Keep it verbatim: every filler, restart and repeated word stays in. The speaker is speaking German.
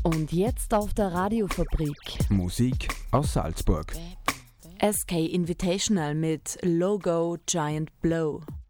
Und jetzt auf der Radiofabrik. Musik aus Salzburg. S K Invitational mit Logo Giant Blow.